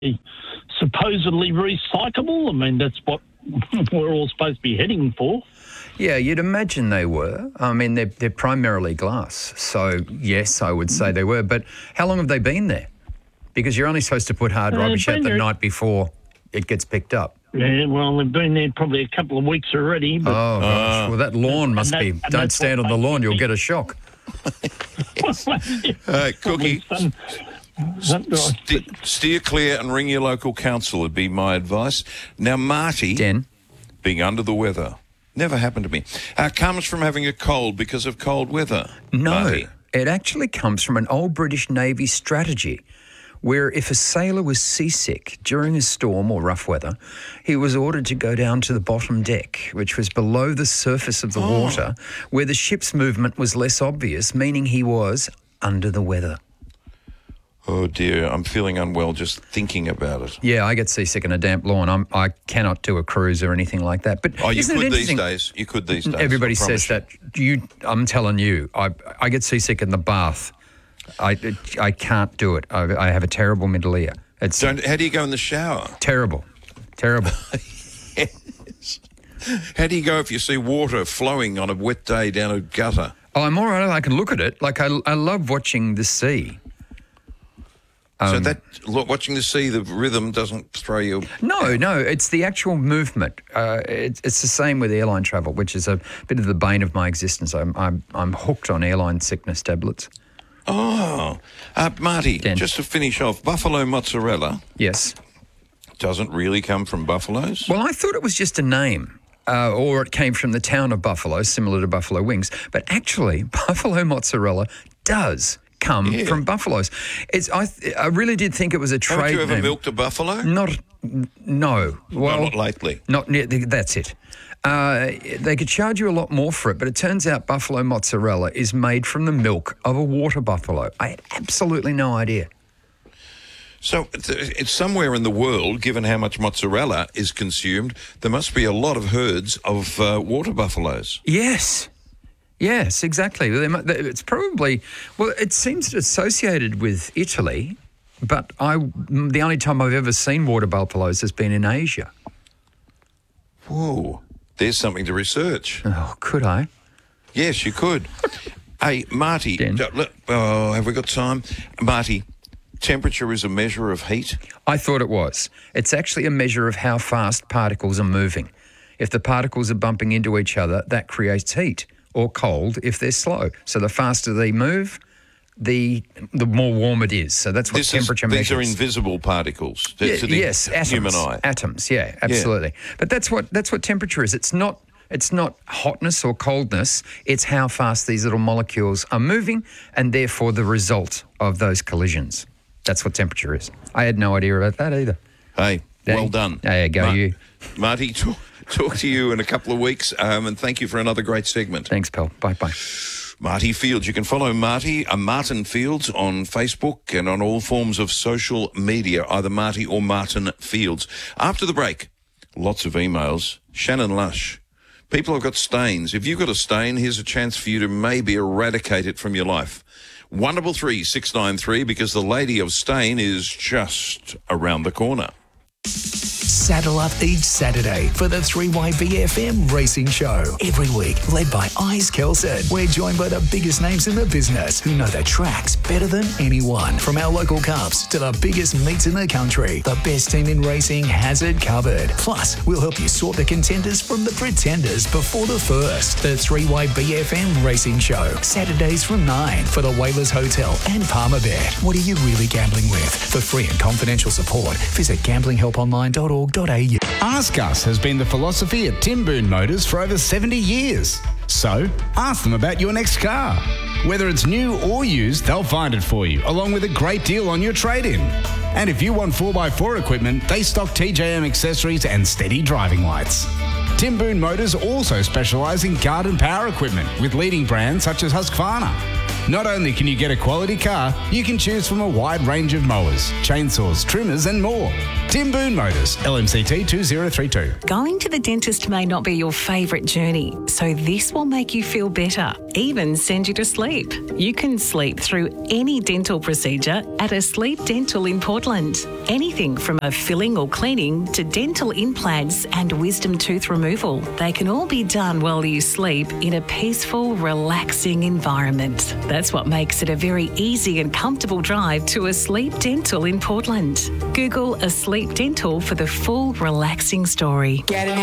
supposedly recyclable. I mean, that's what we're all supposed to be heading for. Yeah, you'd imagine they were. I mean, they're primarily glass. So, yes, I would say they were. But how long have they been there? Because you're only supposed to put hard rubbish out the night before it gets picked up. Yeah, well, they've been there probably a couple of weeks already. But, oh, gosh. Well, that lawn must be... Don't stand on the lawn, you'll get a shock. Cookie, steer clear and ring your local council would be my advice. Now, Marty, being under the weather, never happened to me, comes from having a cold because of cold weather. No, Marty. It actually comes from an old British Navy strategy where if a sailor was seasick during a storm or rough weather, he was ordered to go down to the bottom deck, which was below the surface of the water, where the ship's movement was less obvious, meaning he was under the weather. Oh, dear, I'm feeling unwell just thinking about it. Yeah, I get seasick in a damp lawn. I cannot do a cruise or anything like that. But you could these days. You could these days. Everybody says that. I'm telling you, I get seasick in the bath. I can't do it. I have a terrible middle ear. How do you go in the shower? Terrible. Yes. How do you go if you see water flowing on a wet day down a gutter? Oh, I'm all right. I can look at it. Like, I love watching the sea. So watching the sea, the rhythm doesn't throw you... No, it's the actual movement. It's the same with airline travel, which is a bit of the bane of my existence. I'm hooked on airline sickness tablets. Oh, Marty, just to finish off, buffalo mozzarella... Yes. ...doesn't really come from buffaloes? Well, I thought it was just a name, or it came from the town of Buffalo, similar to buffalo wings. But actually, buffalo mozzarella does come from buffaloes. I really did think it was a trade name. Haven't you ever milked a buffalo? No. Well, not lately. That's it. They could charge you a lot more for it, but it turns out buffalo mozzarella is made from the milk of a water buffalo. I had absolutely no idea. So it's somewhere in the world, given how much mozzarella is consumed, there must be a lot of herds of water buffaloes. Yes, exactly. It's probably... Well, it seems associated with Italy, but the only time I've ever seen water buffaloes has been in Asia. Whoa. There's something to research. Oh, could I? Yes, you could. Hey, Marty, have we got time? Marty, temperature is a measure of heat? I thought it was. It's actually a measure of how fast particles are moving. If the particles are bumping into each other, that creates heat, or cold if they're slow. So the faster they move, the more warm it is. So that's what temperature measures. These are invisible particles to the human eye. Atoms, yeah, absolutely. Yeah. But that's what temperature is. It's not hotness or coldness. It's how fast these little molecules are moving, and therefore the result of those collisions. That's what temperature is. I had no idea about that either. Hey, well done. There you go, you. Marty, talk to you in a couple of weeks, and thank you for another great segment. Thanks, pal. Bye-bye. Marty Fields. You can follow Martin Fields on Facebook and on all forms of social media, either Marty or Martin Fields. After the break, lots of emails. Shannon Lush. People have got stains. If you've got a stain, here's a chance for you to maybe eradicate it from your life. 133 693, because the Lady of Stain is just around the corner. Saddle up each Saturday for the 3YBFM Racing Show. Every week, led by Eyes Kelson. We're joined by the biggest names in the business who know the tracks better than anyone. From our local cups to the biggest meets in the country, the best team in racing has it covered. Plus, we'll help you sort the contenders from the pretenders before the first. The 3YBFM Racing Show. Saturdays from 9 for the Whalers Hotel and Palmerbet. What are you really gambling with? For free and confidential support, visit gamblinghelponline.org. Ask Us has been the philosophy at Tim Boone Motors for over 70 years. So, ask them about your next car. Whether it's new or used, they'll find it for you, along with a great deal on your trade-in. And if you want 4x4 equipment, they stock TJM accessories and steady driving lights. Tim Boone Motors also specialise in garden power equipment with leading brands such as Husqvarna. Not only can you get a quality car, you can choose from a wide range of mowers, chainsaws, trimmers and more. Tim Boone Motors, LMCT 2032. Going to the dentist may not be your favourite journey, so this will make you feel better, even send you to sleep. You can sleep through any dental procedure at Asleep Dental in Portland. Anything from a filling or cleaning to dental implants and wisdom tooth removal. They can all be done while you sleep in a peaceful, relaxing environment. That's what makes it a very easy and comfortable drive to Asleep Dental in Portland. Google Asleep Dental for the full relaxing story.